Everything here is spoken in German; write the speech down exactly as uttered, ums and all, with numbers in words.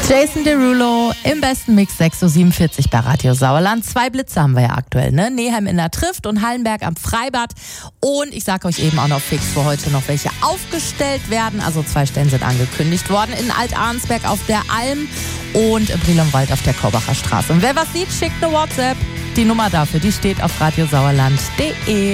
Jason Derulo im besten Mix sechs Uhr siebenundvierzig bei Radio Sauerland. Zwei Blitze haben wir ja aktuell, ne? Neheim in der Trift und Hallenberg am Freibad. Und ich sag euch eben auch noch fix, wo heute noch welche aufgestellt werden. Also zwei Stellen sind angekündigt worden. In Alt-Arnsberg auf der Alm und im Brilonwald auf der Korbacher Straße. Und wer was sieht, schickt eine WhatsApp. Die Nummer dafür, die steht auf radiosauerland punkt de.